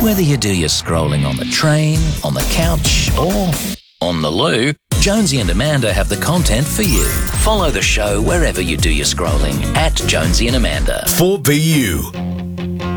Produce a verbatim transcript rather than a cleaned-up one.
Whether you do your scrolling on the train, on the couch, or on the loo, Jonesy and Amanda have the content for you. Follow the show wherever you do your scrolling at Jonesy and Amanda. four B U.